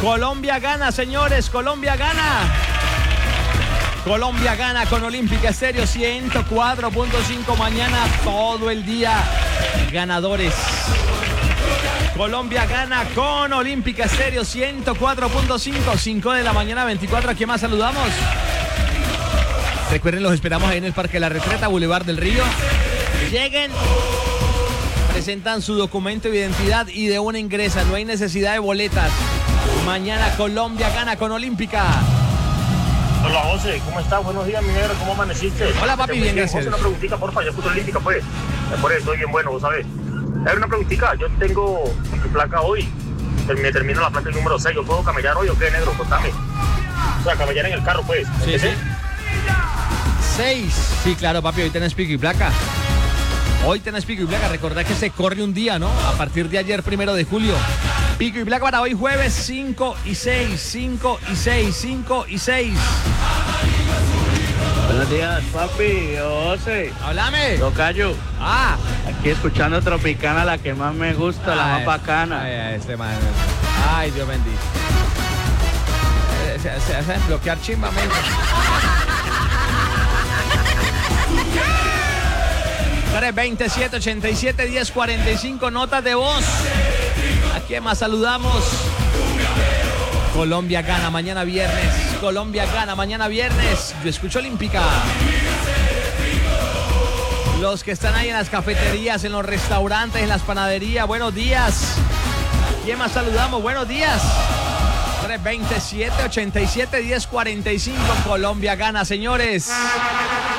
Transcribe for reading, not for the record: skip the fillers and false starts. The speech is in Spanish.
Colombia gana, señores, Colombia gana. Colombia gana con Olímpica Estéreo 104.5. Mañana todo el día ganadores. Colombia gana con Olímpica Estéreo 104.5. 5 de la mañana 24. ¿A quién más saludamos? Recuerden, los esperamos ahí en el Parque La Retreta, Boulevard del Río. Lleguen, presentan su documento de identidad y de una ingresa. No hay necesidad de boletas. Mañana Colombia gana con Olímpica. Hola José, ¿cómo estás? Buenos días, mi negro, ¿cómo amaneciste? Hola papi, bien, gracias. José, una preguntita, porfa, yo escucho Olímpica, pues. Por eso estoy bien bueno, vos sabés. Hay una preguntita, yo tengo mi placa hoy, me termina la placa el número 6, ¿yo puedo camellar hoy o qué, negro? Contame. O sea, camellar en el carro, pues. Sí, sí. 6. Sí, claro, papi, hoy tenés pico y placa. Hoy tenés pico y placa. Recordad que se corre un día, ¿no? A partir de ayer, 1 de julio. Pico y placa para hoy jueves 5 y 6. 5 y 6. 5 y 6. Buenos días, papi, José. Háblame. Tocayo. Ah. Aquí escuchando Tropicana, la que más me gusta, la más bacana. Ay, este man. Ay, Dios bendito. Se hace bloquear chimbamente. 327-87-1045, notas de voz. ¿A quién más saludamos? Colombia gana mañana viernes. Colombia gana mañana viernes. Yo escucho Olímpica. Los que están ahí en las cafeterías, en los restaurantes, en las panaderías, buenos días. ¿A quién más saludamos? Buenos días. 327-87-1045. Colombia gana, señores.